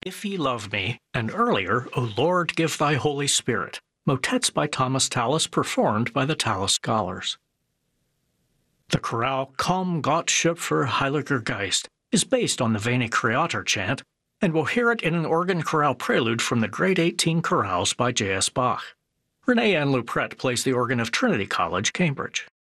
If Ye Love Me, and earlier, O Lord, Give Thy Holy Spirit, motets by Thomas Tallis performed by the Tallis Scholars. The chorale Komm Gott Schöpfer Heiliger Geist is based on the Veni Creator chant, and we'll hear it in an organ chorale prelude from the Grade 18 chorales by J.S. Bach. Renee Ann Luprette plays the organ of Trinity College, Cambridge.